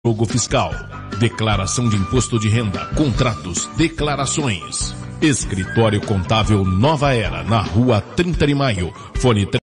Jogo fiscal, declaração de imposto de renda, contratos, declarações. Escritório Contábil Nova Era, na Rua 30 de Maio, fone